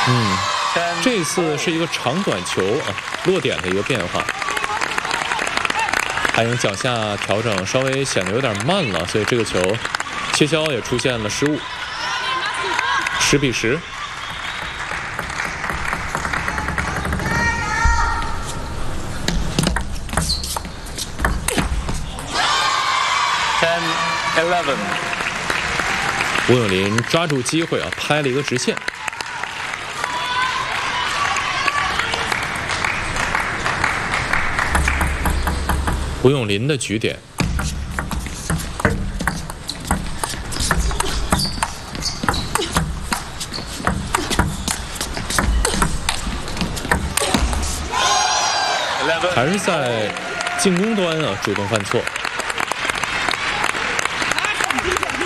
这次是一个长短球啊落点的一个变化。韩颖脚下调整稍微显得有点慢了，所以这个球切削也出现了失误。10比10。 10-11。 吴永林抓住机会啊，拍了一个直线。吴永林的局点。还是在进攻端啊主动犯错。